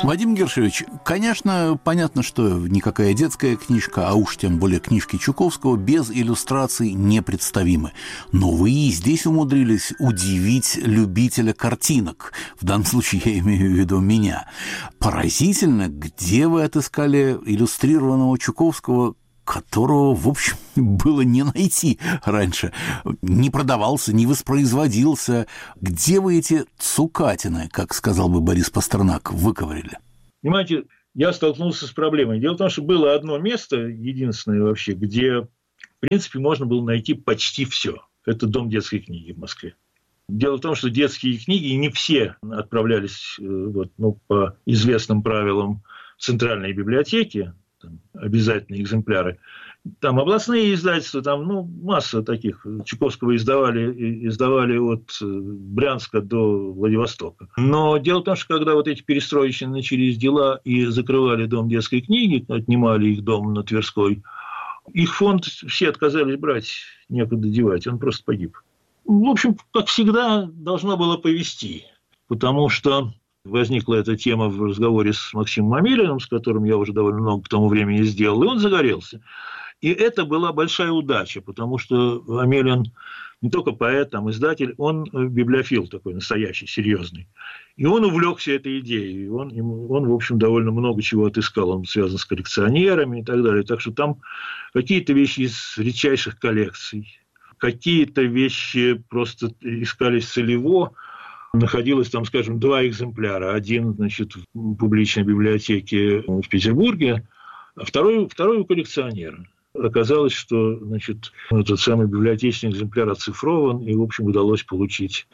Вадим Гершевич, конечно, понятно, что никакая детская книжка, а уж тем более книжки Чуковского, без иллюстраций непредставимы. Но вы и здесь умудрились удивить любителя картинок. В данном случае я имею в виду меня. Поразительно, где вы отыскали иллюстрированного Чуковского, которого, в общем, было не найти раньше. Не продавался, не воспроизводился. Где вы эти цукатины, как сказал бы Борис Пастернак, выковырили? Понимаете, я столкнулся с проблемой. Дело в том, что было одно место, единственное вообще, где, в принципе, можно было найти почти все. Это Дом детской книги в Москве. Дело в том, что детские книги не все отправлялись по известным правилам в центральные библиотеки, обязательные экземпляры. Там областные издательства, масса таких. Чуковского издавали от Брянска до Владивостока. Но дело в том, что когда вот эти перестроечные начались дела и закрывали Дом детской книги, отнимали их дом на Тверской, их фонд все отказались брать, некуда девать, он просто погиб. В общем, как всегда, должно было повести, потому что возникла эта тема в разговоре с Максимом Амелиным, с которым я уже довольно много к тому времени сделал, и он загорелся. И это была большая удача, потому что Амелин не только поэт, издатель, он библиофил такой настоящий, серьезный. И он увлекся этой идеей. Он, в общем, довольно много чего отыскал. Он связан с коллекционерами и так далее. Так что там какие-то вещи из редчайших коллекций, какие-то вещи просто искались целево. Находилось там, скажем, 2 экземпляра. Один, в публичной библиотеке в Петербурге, а второй у коллекционера. Оказалось, что, этот самый библиотечный экземпляр оцифрован, и, в общем, удалось получить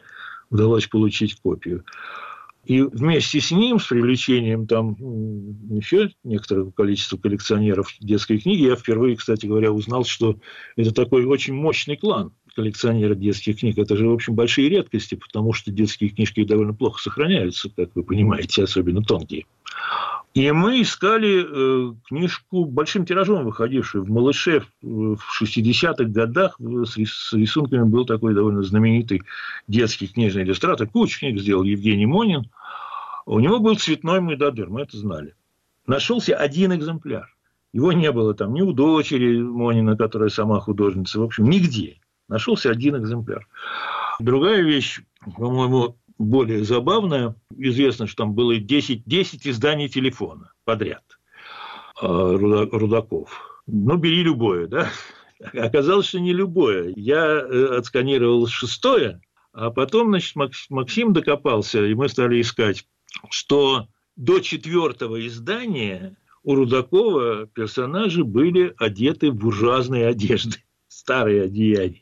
копию. И вместе с ним, с привлечением там еще некоторого количества коллекционеров детской книги, я впервые, кстати говоря, узнал, что это такой очень мощный клан коллекционеров детских книг. Это же, в общем, большие редкости, потому что детские книжки довольно плохо сохраняются, как вы понимаете, особенно тонкие. И мы искали книжку большим тиражом, выходившую в «Малыше» в 60-х годах. С рисунками был такой довольно знаменитый детский книжный иллюстратор. Кучу книг сделал Евгений Монин. У него был цветной Мойдодыр, мы это знали. Нашелся один экземпляр. Его не было там ни у дочери Монина, которая сама художница, в общем, нигде. Нашелся один экземпляр. Другая вещь, по-моему, более забавная. Известно, что там было 10 изданий телефона подряд Рудаков. Бери любое, да? Оказалось, что не любое. Я отсканировал 6-е, а потом, Максим докопался, и мы стали искать, что до 4-го издания у Рудакова персонажи были одеты в буржуазные одежды, старые одеяния.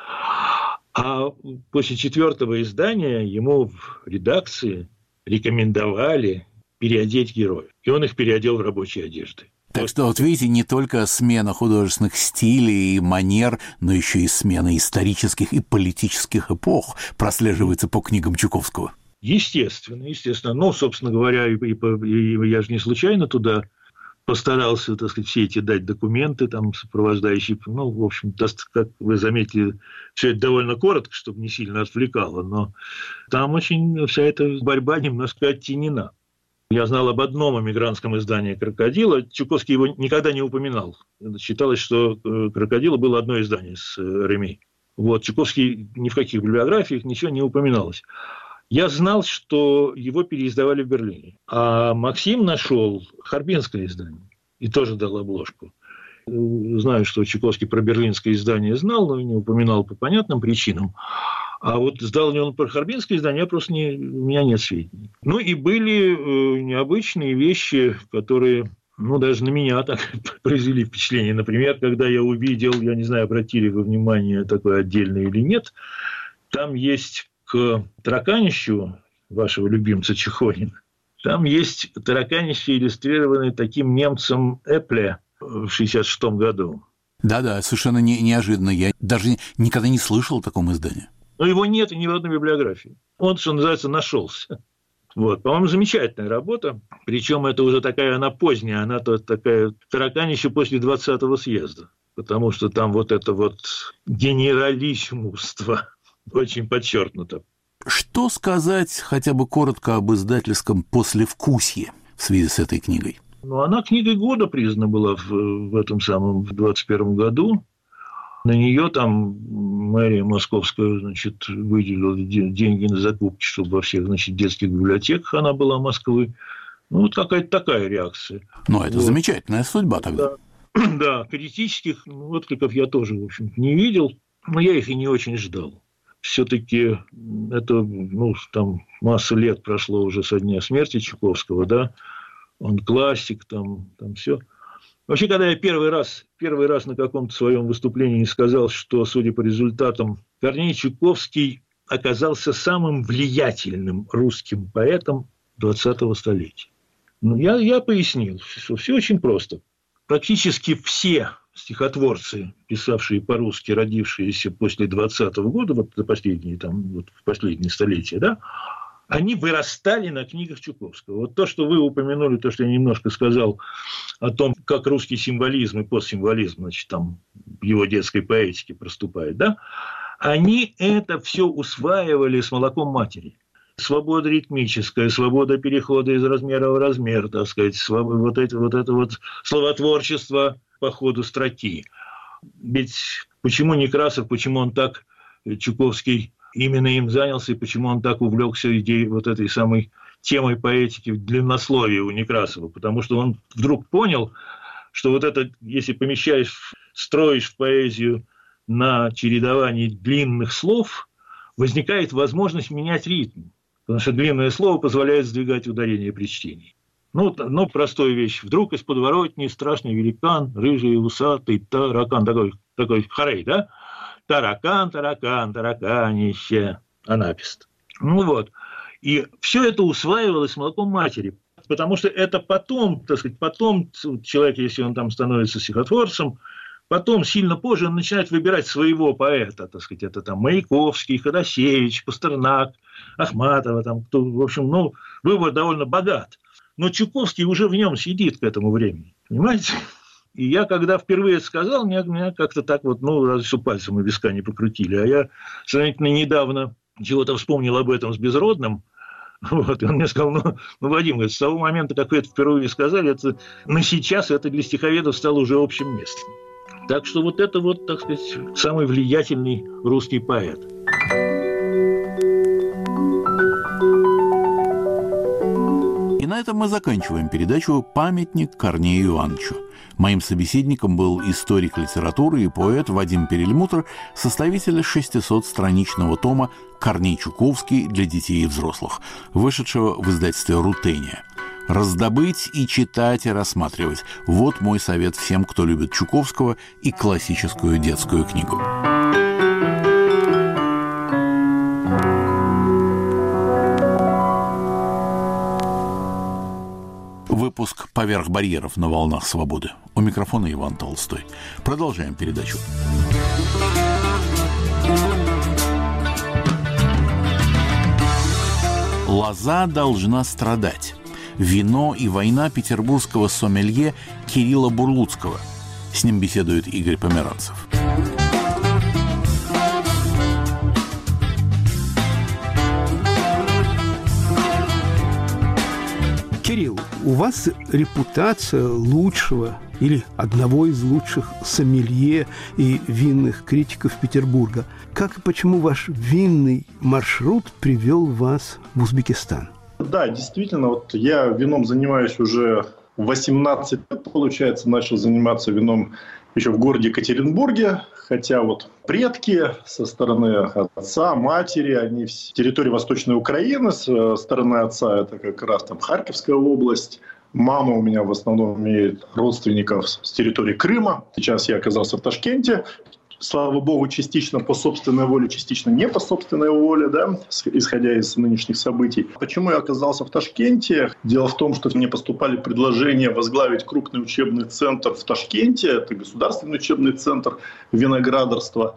А после 4-го издания ему в редакции рекомендовали переодеть героев. И он их переодел в рабочие одежды. Так что, вот видите, не только смена художественных стилей и манер, но еще и смена исторических и политических эпох прослеживается по книгам Чуковского. Естественно. Ну, собственно говоря, и я же не случайно туда постарался, все эти дать документы, сопровождающие. В общем, как вы заметили, все это довольно коротко, чтобы не сильно отвлекало, но там очень вся эта борьба немножко оттенена. Я знал об одном эмигрантском издании «Крокодила». Чуковский его никогда не упоминал. Считалось, что «Крокодила» было одно издание с Реми. Чуковский ни в каких библиографиях ничего не упоминалось. Я знал, что его переиздавали в Берлине. А Максим нашел харбинское издание и тоже дал обложку. Знаю, что Чуковский про берлинское издание знал, но не упоминал по понятным причинам. А вот сдал ли он про харбинское издание, у меня нет сведений. И были необычные вещи, которые, даже на меня так произвели впечатление. Например, когда я увидел, я не знаю, обратили вы внимание, такое отдельное или нет, там есть к тараканищу вашего любимца Чехонина, там есть тараканище, иллюстрированное таким немцем Эпле в 1966 году. Да, совершенно неожиданно. Я даже никогда не слышал о таком издании. Но его нет и ни в одной библиографии. Он, что называется, нашелся. По-моему, замечательная работа. Причем это уже она поздняя, она такая тараканище после 20-го съезда. Потому что там это генералиссимуство очень подчеркнуто. Что сказать хотя бы коротко об издательском послевкусье? В в связи с этой книгой? Ну, она книгой года признана была в этом самом, в 21 году. На нее там мэрия московская, значит, выделила деньги на закупки, чтобы во всех, значит, детских библиотеках она была Москвы. Ну, вот какая-то такая реакция. Ну, это вот замечательная судьба тогда. Да, критических откликов я тоже, в общем, не видел, но я их и не очень ждал. Все-таки это, ну, там масса лет прошло уже со дня смерти Чуковского, да, он классик, там все. Вообще, когда я первый раз на каком-то своем выступлении сказал, что, судя по результатам, Корней Чуковский оказался самым влиятельным русским поэтом 20-го столетия. Ну, я пояснил, что все очень просто. Практически все стихотворцы, писавшие по-русски, родившиеся после 20-го года, вот за последние, там, вот в последние столетия, да, они вырастали на книгах Чуковского. Вот то, что вы упомянули, то, что я немножко сказал о том, как русский символизм и постсимволизм, значит, там в его детской поэтике проступает, да, они это все усваивали с молоком матери. Свобода ритмическая, свобода перехода из размера в размер, так сказать, вот это словотворчество по ходу строки. Ведь почему Некрасов, почему он так, Чуковский, именно им занялся, и почему он так увлекся идеей вот этой самой темой поэтики длиннословия у Некрасова? Потому что он вдруг понял, что вот это, если строишь в поэзию на чередовании длинных слов, возникает возможность менять ритм. Потому что длинное слово позволяет сдвигать ударение при чтении. Ну, простая вещь. Вдруг из подворотни страшный великан, рыжий, усатый, таракан, такой хорей, да? Таракан, тараканище, анапист. Ну вот. И все это усваивалось молоком матери. Потому что это потом, так сказать, человек, если он там становится стихотворцем, потом, сильно позже, он начинает выбирать своего поэта, так сказать, это там Маяковский, Ходосевич, Пастернак, Ахматова, там, в общем, выбор довольно богат. Но Чуковский уже в нем сидит к этому времени, понимаете? И я, когда впервые это сказал, меня как-то так вот, разве что пальцем у виска не покрутили. А я сравнительно недавно чего-то вспомнил об этом с Безродным. Вот, и он мне сказал, Вадим, говорит, с того момента, как вы это впервые сказали, сейчас это для стиховедов стало уже общим местом. Так что вот это вот, так сказать, самый влиятельный русский поэт. И на этом мы заканчиваем передачу «Памятник Корнею Ивановичу». Моим собеседником был историк литературы и поэт Вадим Перельмутр, составитель 600-страничного тома «Корней Чуковский для детей и взрослых», вышедшего в издательстве «Рутения». Раздобыть и читать, и рассматривать – вот мой совет всем, кто любит Чуковского и классическую детскую книгу. Выпуск «Поверх барьеров» на волнах свободы. У микрофона Иван Толстой. Продолжаем передачу. Лоза должна страдать. Вино и война петербургского сомелье Кирилла Бурлуцкого. С ним беседует Игорь Померанцев. Кирилл, у вас репутация лучшего или одного из лучших сомелье и винных критиков Петербурга. Как и почему ваш винный маршрут привел вас в Узбекистан? Да, действительно, вот я вином занимаюсь уже 18 лет, получается, начал заниматься вином еще в городе Екатеринбурге, хотя вот предки со стороны отца, матери, они с территории Восточной Украины, с стороны отца это как раз там Харьковская область. Мама у меня в основном имеет родственников с территории Крыма. Сейчас я оказался в Ташкенте. Слава богу, частично по собственной воле, частично не по собственной воле, да, исходя из нынешних событий. Почему я оказался в Ташкенте? Дело в том, что мне поступали предложения возглавить крупный учебный центр в Ташкенте. Это государственный учебный центр виноградарства.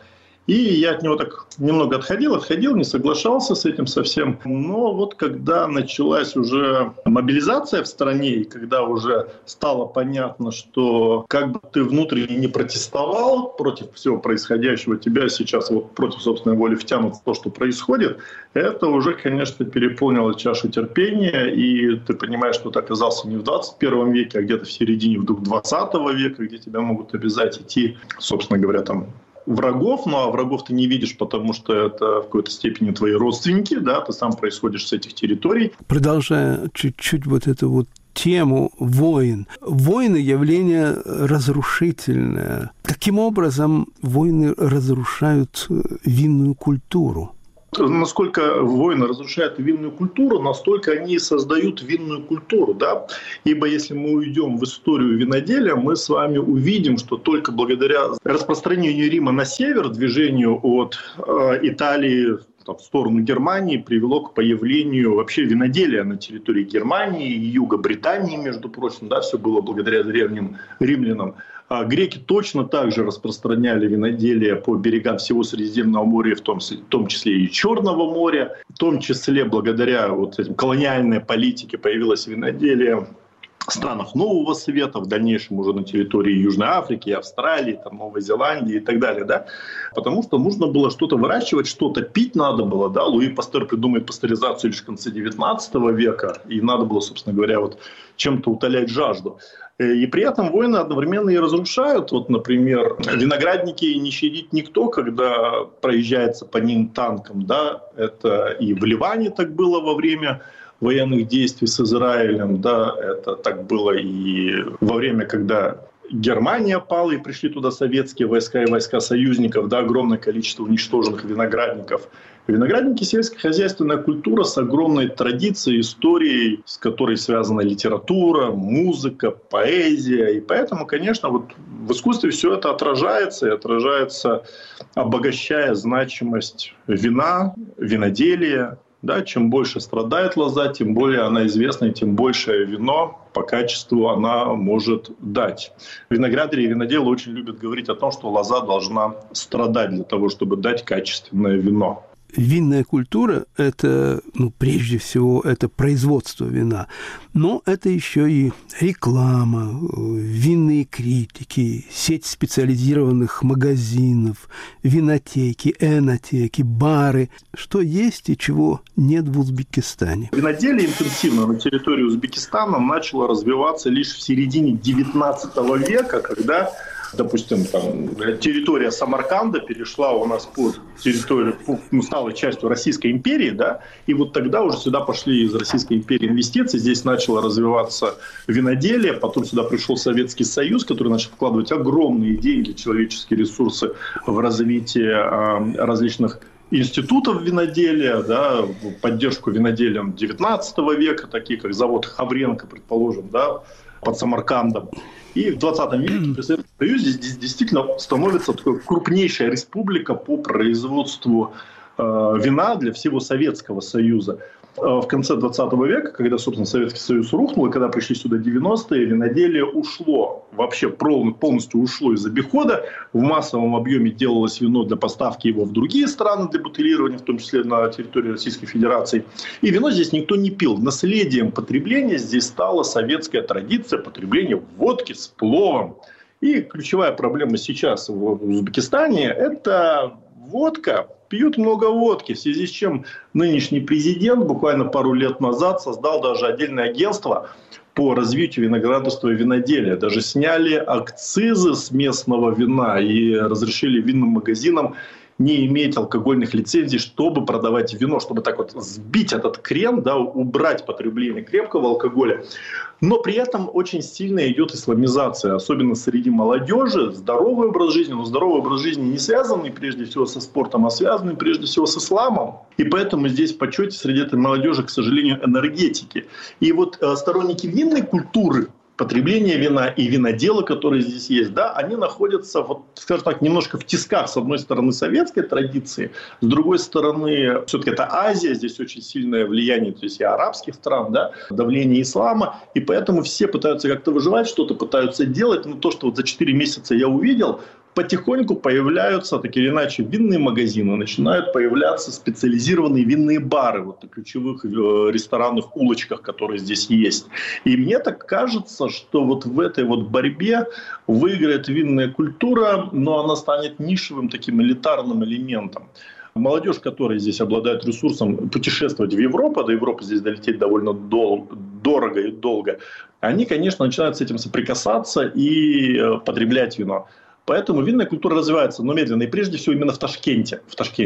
И я от него так немного отходил, не соглашался с этим совсем. Но вот когда началась уже мобилизация в стране, и когда уже стало понятно, что как бы ты внутренне не протестовал против всего происходящего, тебя сейчас вот против собственной воли втянут в то, что происходит, это уже, конечно, переполнило чашу терпения, и ты понимаешь, что ты оказался не в 21 веке, а где-то в середине вдруг 20 века, где тебя могут обязать идти, собственно говоря, там, врагов, ну а врагов ты не видишь, потому что это в какой-то степени твои родственники, да, ты сам происходишь с этих территорий. Продолжая чуть-чуть вот эту вот тему войн. Войны – явление разрушительное. Каким образом войны разрушают винную культуру? Насколько войны разрушают винную культуру, настолько они создают винную культуру. Да? Ибо если мы уйдем в историю виноделия, мы с вами увидим, что только благодаря распространению Рима на север, движению от Италии в сторону Германии, привело к появлению вообще виноделия на территории Германии и юга Британии, между прочим. Да, все было благодаря древним римлянам. Греки точно так же распространяли виноделие по берегам всего Средиземного моря, в том числе и Черного моря. В том числе благодаря вот этим колониальной политике появилось виноделие в странах Нового Света, в дальнейшем уже на территории Южной Африки, Австралии, там, Новой Зеландии и так далее. Да? Потому что нужно было что-то выращивать, что-то пить надо было. Да? Луи Пастер придумает пастеризацию лишь в конце 19 века, и надо было, собственно говоря, вот чем-то утолять жажду. И при этом войны одновременно и разрушают. Вот, например, виноградники не щадит никто, когда проезжается по ним танком. Да? Это и в Ливане так было во время военных действий с Израилем. Да? Это так было и во время, когда Германия пала, и пришли туда советские войска и войска союзников. Да? Огромное количество уничтоженных виноградников. Виноградники – сельскохозяйственная культура с огромной традицией, историей, с которой связана литература, музыка, поэзия. И поэтому, конечно, вот в искусстве все это отражается, и отражается, обогащая значимость вина, виноделия. Да, чем больше страдает лоза, тем более она известна, и тем большее вино по качеству она может дать. Виноградари и виноделы очень любят говорить о том, что лоза должна страдать для того, чтобы дать качественное вино. Винная культура – это, прежде всего, это производство вина, но это еще и реклама, винные критики, сеть специализированных магазинов, винотеки, энотеки, бары, что есть и чего нет в Узбекистане. Виноделие интенсивно на территории Узбекистана начало развиваться лишь в середине XIX века, когда, допустим, территория Самарканда перешла у нас под территорию, стала частью Российской империи, да, и вот тогда уже сюда пошли из Российской империи инвестиции, здесь начало развиваться виноделие, потом сюда пришел Советский Союз, который начал вкладывать огромные деньги, человеческие ресурсы в развитие различных институтов виноделия, да, поддержку виноделием XIX века, такие как завод Хавренко, предположим, да, под Самаркандом. И в 20 веке при Советском Союзе здесь действительно становится такой крупнейшая республика по производству вина для всего Советского Союза. В конце 20 века, когда, собственно, Советский Союз рухнул, и когда пришли сюда 90-е, виноделие ушло, вообще полностью ушло из обихода. В массовом объеме делалось вино для поставки его в другие страны, для бутылирования, в том числе на территории Российской Федерации. И вино здесь никто не пил. Наследием потребления здесь стала советская традиция потребления водки с пловом. И ключевая проблема сейчас в Узбекистане – это водка. Пьют много водки, в связи с чем нынешний президент буквально пару лет назад создал даже отдельное агентство по развитию виноградарства и виноделия. Даже сняли акцизы с местного вина и разрешили винным магазинам не иметь алкогольных лицензий, чтобы продавать вино, чтобы так вот сбить этот крен, да, убрать потребление крепкого алкоголя. Но при этом очень сильно идет исламизация, особенно среди молодежи. Здоровый образ жизни, но здоровый образ жизни не связанный прежде всего со спортом, а связанный прежде всего с исламом. И поэтому здесь в почете среди этой молодежи, к сожалению, энергетики. И вот сторонники винной культуры, потребление вина и винодела, которые здесь есть, да, они находятся, вот, скажем так, немножко в тисках, с одной стороны, советской традиции, с другой стороны, все-таки это Азия, здесь очень сильное влияние, то есть и арабских стран, да, давление ислама, и поэтому все пытаются как-то выживать, что-то пытаются делать, но то, что вот за 4 месяца я увидел, потихоньку появляются, так или иначе, винные магазины, начинают появляться специализированные винные бары вот на ключевых ресторанных улочках, которые здесь есть. И мне так кажется, что вот в этой вот борьбе выиграет винная культура, но она станет нишевым таким элитарным элементом. Молодежь, которая здесь обладает ресурсом путешествовать в Европу, до Европы здесь долететь довольно дорого и долго, они, конечно, начинают с этим соприкасаться и потреблять вино. Поэтому винная культура развивается, но медленно. И прежде всего именно в Ташкенте.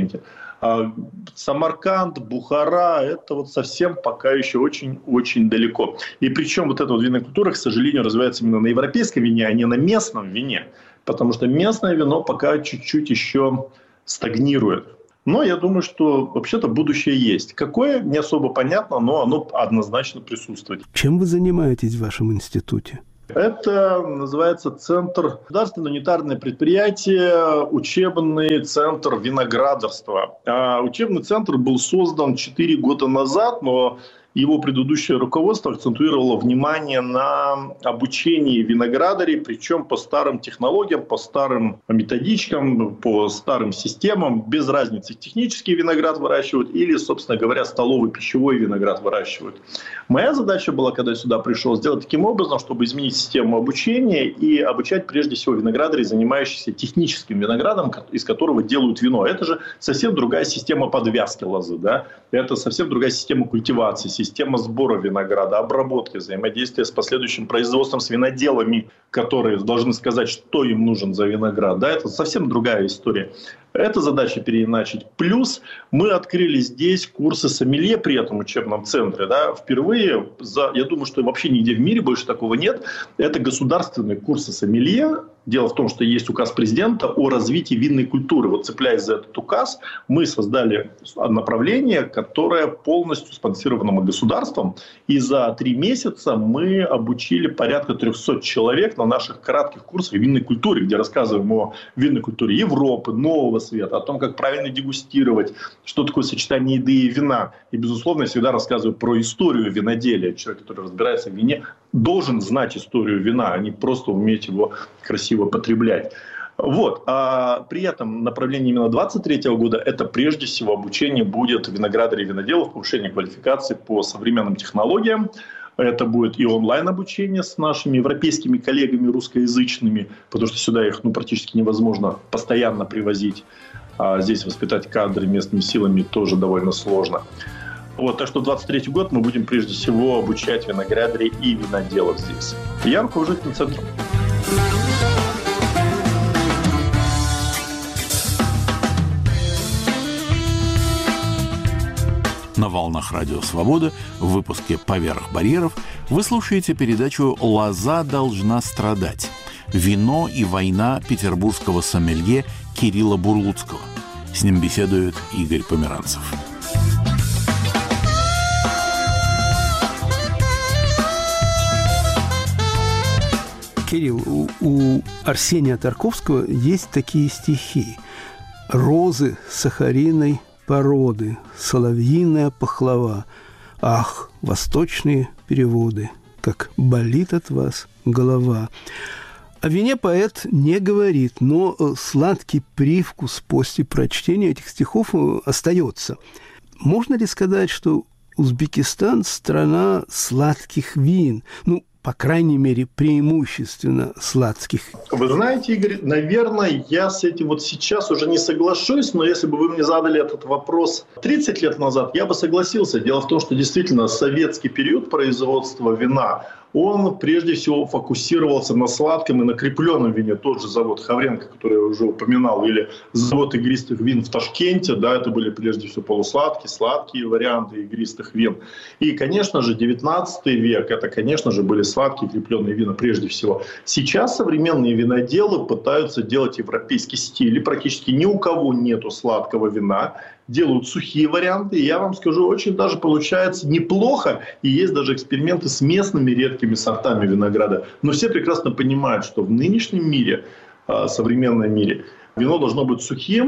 Самарканд, Бухара – это вот совсем пока еще очень-очень далеко. И причем вот эта вот винная культура, к сожалению, развивается именно на европейском вине, а не на местном вине. Потому что местное вино пока чуть-чуть еще стагнирует. Но я думаю, что вообще-то будущее есть. Какое, не особо понятно, но оно однозначно присутствует. Чем вы занимаетесь в вашем институте? Это называется Центр государственное унитарное предприятие, учебный центр виноградарства. Учебный центр был создан 4 года назад, но его предыдущее руководство акцентуировало внимание на обучении виноградарей, причем по старым технологиям, по старым методичкам, по старым системам, без разницы, технический виноград выращивают или, собственно говоря, столовый пищевой виноград выращивают. Моя задача была, когда я сюда пришел, сделать таким образом, чтобы изменить систему обучения и обучать прежде всего виноградарей, занимающихся техническим виноградом, из которого делают вино. Это же совсем другая система подвязки лозы, да? Это совсем другая система культивации, система сбора винограда, обработки, взаимодействия с последующим производством, с виноделами, которые должны сказать, что им нужен за виноград. Да, это совсем другая история. Эта задача переиначить. Плюс мы открыли здесь курсы сомелье при этом учебном центре. Да, впервые, я думаю, что вообще нигде в мире больше такого нет. Это государственные курсы сомелье. Дело в том, что есть указ президента о развитии винной культуры. Вот цепляясь за этот указ, мы создали направление, которое полностью спонсировано государством. И за 3 месяца мы обучили порядка 300 человек на наших кратких курсах винной культуре, где рассказываем о винной культуре Европы, Нового Света, о том, как правильно дегустировать, что такое сочетание еды и вина. И, безусловно, я всегда рассказываю про историю виноделия. Человек, который разбирается в вине, должен знать историю вина, а не просто уметь его красиво потреблять. Вот. А при этом направление именно 2023 года – это прежде всего обучение будет виноградарей и виноделов, повышение квалификации по современным технологиям. Это будет и онлайн-обучение с нашими европейскими коллегами русскоязычными, потому что сюда их практически невозможно постоянно привозить. А здесь воспитать кадры местными силами тоже довольно сложно. Вот, так что 2023 год мы будем прежде всего обучать виноградарей и виноделов здесь. Я руководитель центра. На волнах Радио Свобода в выпуске «Поверх барьеров» вы слушаете передачу «Лоза должна страдать. Вино и война петербургского сомелье Кирилла Бурлуцкого». С ним беседует Игорь Померанцев. Кирилл, у Арсения Тарковского есть такие стихи. «Розы сахариной породы, соловьиная пахлава. Ах, восточные переводы, как болит от вас голова». О вине поэт не говорит, но сладкий привкус после прочтения этих стихов остается. Можно ли сказать, что Узбекистан – страна сладких вин? По крайней мере, преимущественно сладких. Вы знаете, Игорь, наверное, я с этим вот сейчас уже не соглашусь, но если бы вы мне задали этот вопрос 30 лет назад, я бы согласился. Дело в том, что действительно советский период производства вина, он прежде всего фокусировался на сладком и на крепленном вине. Тот же завод Хавренко, который я уже упоминал, или завод игристых вин в Ташкенте, да, это были прежде всего полусладкие, сладкие варианты игристых вин. И, конечно же, 19 век, это, конечно же, были сладкие крепленные вина прежде всего. Сейчас современные виноделы пытаются делать европейский стиль, и практически ни у кого нету сладкого вина. Делают сухие варианты, и я вам скажу, очень даже получается неплохо, и есть даже эксперименты с местными редкими сортами винограда. Но все прекрасно понимают, что в нынешнем мире, современном мире, вино должно быть сухим,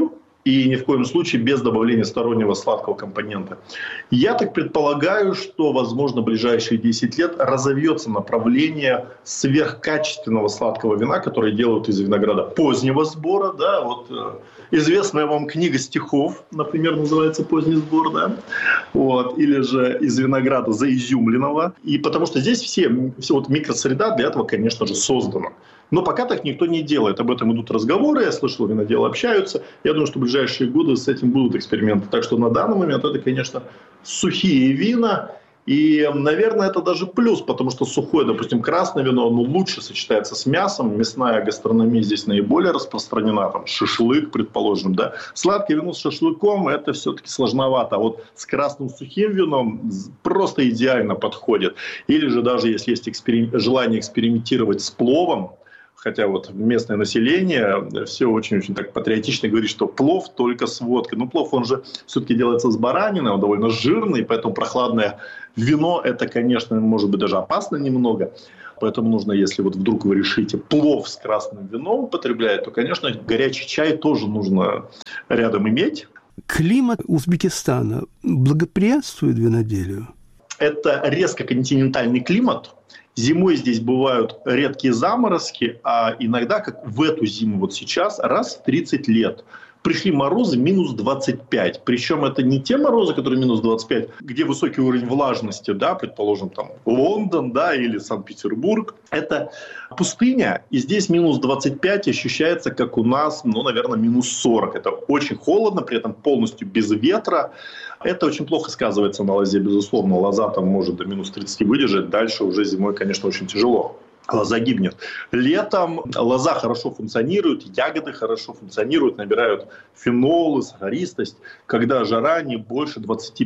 и ни в коем случае без добавления стороннего сладкого компонента. Я так предполагаю, что, возможно, в ближайшие 10 лет разовьется направление сверхкачественного сладкого вина, которое делают из винограда позднего сбора. Да, вот, известная вам книга стихов, например, называется «Поздний сбор», да? Вот, или же из винограда заизюмленного. И потому что здесь все вот микросреда для этого, конечно же, создана. Но пока так никто не делает. Об этом идут разговоры, я слышал, виноделы общаются. Я думаю, что в ближайшие годы с этим будут эксперименты. Так что на данный момент это, конечно, сухие вина. И, наверное, это даже плюс, потому что сухое, допустим, красное вино, оно лучше сочетается с мясом. Мясная гастрономия здесь наиболее распространена. Там шашлык, предположим, да. Сладкое вино с шашлыком – это все-таки сложновато. А вот с красным сухим вином просто идеально подходит. Или же даже если есть желание экспериментировать с пловом, хотя вот местное население все очень-очень так патриотично говорит, что плов только с водкой. Но плов, он же все-таки делается с баранины, он довольно жирный, поэтому прохладное вино, это, конечно, может быть даже опасно немного. Поэтому нужно, если вот вдруг вы решите плов с красным вином употреблять, то, конечно, горячий чай тоже нужно рядом иметь. Климат Узбекистана благоприятствует виноделию? Это резко континентальный климат. Зимой здесь бывают редкие заморозки, а иногда, как в эту зиму вот сейчас, раз в 30 лет пришли морозы минус 25. Причем это не те морозы, которые минус 25, где высокий уровень влажности, да, предположим, там Лондон, да, или Санкт-Петербург. Это пустыня, и здесь минус 25 ощущается, как у нас, ну, наверное, минус 40. Это очень холодно, при этом полностью без ветра. Это очень плохо сказывается на лозе, безусловно. Лоза там может до минус 30 выдержать. Дальше уже зимой, конечно, очень тяжело. Лоза гибнет. Летом лоза хорошо функционирует, ягоды хорошо функционируют, набирают фенолы, сахаристость, когда жара не больше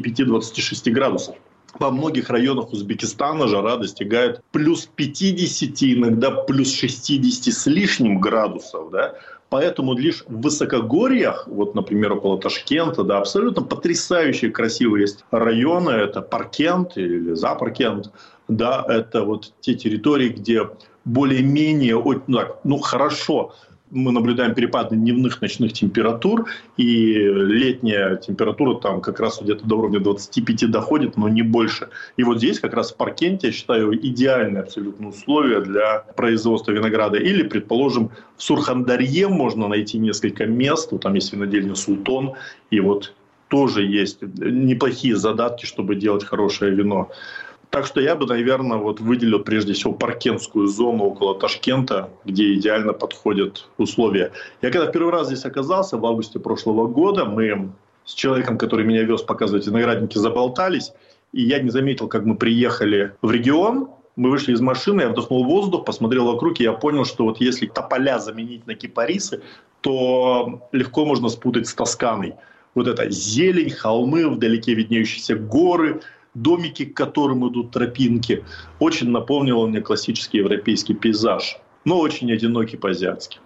25-26 градусов. Во многих районах Узбекистана жара достигает плюс 50, иногда плюс 60 с лишним градусов. Да? Поэтому лишь в высокогорьях, вот, например, около Ташкента, да, абсолютно потрясающие красивые есть районы. Это Паркент или Запаркент. Да, это вот те территории, где более-менее, ну, хорошо мы наблюдаем перепады дневных, ночных температур, и летняя температура там как раз где-то до уровня 25 доходит, но не больше. И вот здесь как раз в Паркенте, я считаю, идеальные абсолютно условия для производства винограда. Или, предположим, в Сурхандарье можно найти несколько мест, вот там есть винодельня «Султон», и вот тоже есть неплохие задатки, чтобы делать хорошее вино. Так что я бы, наверное, вот выделил прежде всего паркентскую зону около Ташкента, где идеально подходят условия. Я когда первый раз здесь оказался, в августе прошлого года, мы с человеком, который меня вез показывать виноградники, заболтались, и я не заметил, как мы приехали в регион. Мы вышли из машины, я вдохнул воздух, посмотрел вокруг, и я понял, что вот если тополя заменить на кипарисы, то легко можно спутать с Тосканой. Вот это зелень, холмы, вдалеке виднеющиеся горы, домики, к которым идут тропинки. Очень напомнило мне классический европейский пейзаж, но очень одинокий по-азиатски.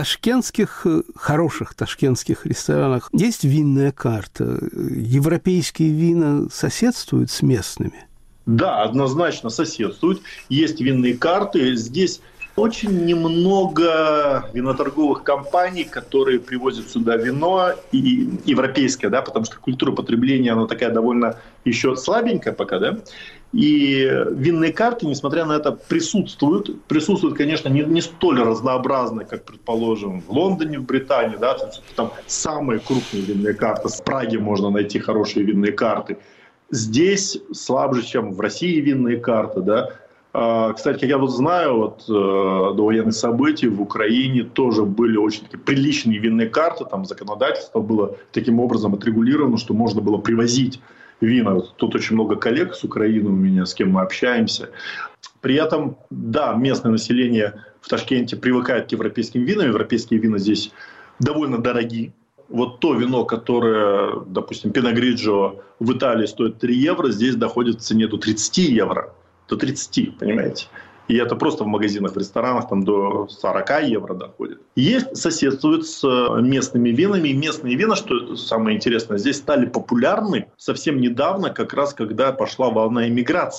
В хороших ташкентских ресторанах есть винная карта. Европейские вина соседствуют с местными? Да, однозначно соседствуют. Есть винные карты. Здесь очень немного виноторговых компаний, которые привозят сюда вино, и европейское, да, потому что культура потребления, она такая довольно еще слабенькая пока, да, и винные карты, несмотря на это, присутствуют, конечно, не столь разнообразны, как, предположим, в Лондоне, в Британии, да, там самые крупные винные карты, в Праге можно найти хорошие винные карты, здесь слабже, чем в России винные карты, да. Кстати, как я вот знаю, вот, до военных событий в Украине тоже были очень такие приличные винные карты, там законодательство было таким образом отрегулировано, что можно было привозить вина. Тут очень много коллег с Украины у меня, с кем мы общаемся. При этом, да, местное население в Ташкенте привыкает к европейским винам, европейские вина здесь довольно дорогие. Вот то вино, которое, допустим, Pinot Grigio в Италии стоит 3 евро, здесь доходит в цене до 30 евро. До 30, понимаете? И это просто в магазинах, в ресторанах там до 40 евро доходит. Есть, соседствуют с местными винами. И местные вина, что самое интересное, здесь стали популярны совсем недавно, как раз когда пошла волна эмиграции.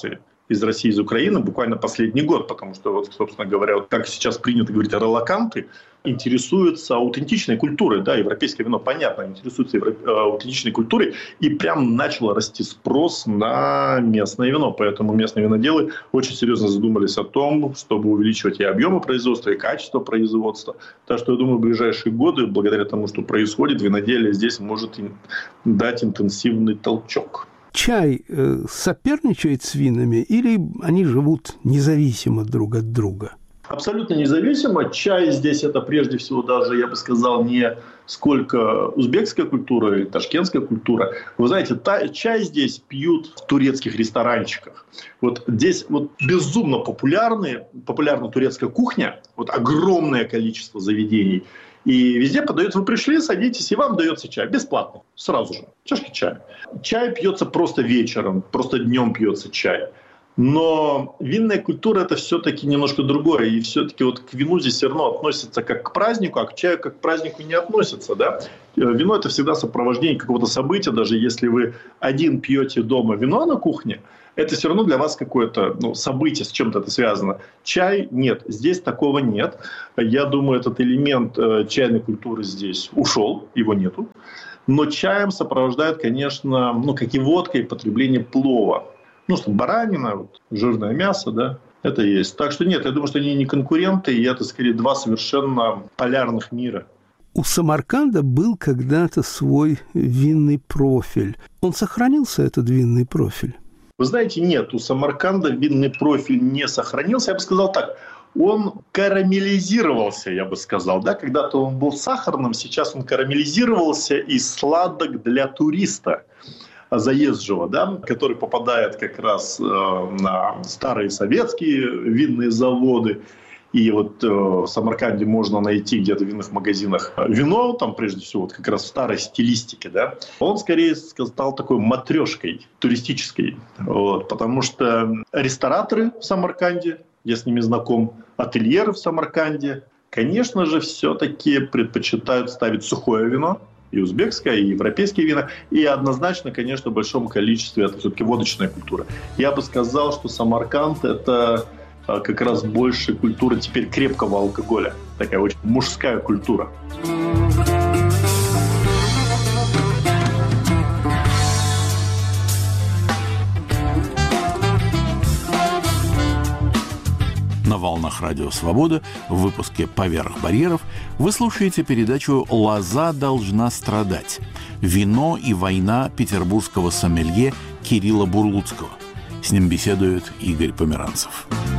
из России, из Украины буквально последний год, потому что, вот, собственно говоря, вот как сейчас принято говорить, релоканты интересуются аутентичной культурой, да, европейское вино, понятно, интересуется аутентичной культурой, и прям начал расти спрос на местное вино, поэтому местные виноделы очень серьезно задумались о том, чтобы увеличивать и объемы производства, и качество производства. Так что, я думаю, в ближайшие годы, благодаря тому, что происходит, виноделие здесь может дать интенсивный толчок. Чай соперничает с винами или они живут независимо друг от друга? Абсолютно независимо. Чай здесь это прежде всего даже, я бы сказал, не сколько узбекская культура и ташкентская культура. Вы знаете, чай здесь пьют в турецких ресторанчиках. Вот здесь вот безумно популярна турецкая кухня, вот огромное количество заведений. И везде подают, вы пришли, садитесь, и вам дается чай бесплатно, сразу же, чашки чая. Чай пьется просто вечером, просто днем пьется чай. Но винная культура – это все-таки немножко другое. И все-таки вот к вину здесь все равно относятся как к празднику, а к чаю как к празднику не относятся. Да? Вино – это всегда сопровождение какого-то события. Даже если вы один пьете дома вино на кухне, это все равно для вас какое-то событие, с чем-то это связано. Чай – нет, здесь такого нет. Я думаю, этот элемент чайной культуры здесь ушел, его нету. Но чаем сопровождает, конечно, как и водкой, потребление плова. Баранина, жирное мясо, да, это есть. Так что нет, я думаю, что они не конкуренты, и это скорее два совершенно полярных мира. У Самарканда был когда-то свой винный профиль. Он сохранился, этот винный профиль? Вы знаете, нет, у Самарканда винный профиль не сохранился. Я бы сказал так, он карамелизировался, я бы сказал. Да? Когда-то он был сахарным, сейчас он карамелизировался и сладок для туриста заезжего, да, который попадает как раз на старые советские винные заводы. И вот в Самарканде можно найти где-то в винных магазинах вино, там прежде всего вот как раз в старой стилистике. Да. Он скорее стал такой матрешкой туристической, потому что рестораторы в Самарканде, я с ними знаком, ательеры в Самарканде, конечно же, все-таки предпочитают ставить сухое вино, и узбекское, и европейские вина, и однозначно, конечно, в большом количестве это все-таки водочная культура. Я бы сказал, что Самарканд – это как раз больше культура теперь крепкого алкоголя, такая очень мужская культура. На волнах Радио Свобода в выпуске «Поверх барьеров» вы слушаете передачу «Лоза должна страдать. Вино и война петербургского сомелье Кирилла Бурлуцкого». С ним беседует Игорь Померанцев.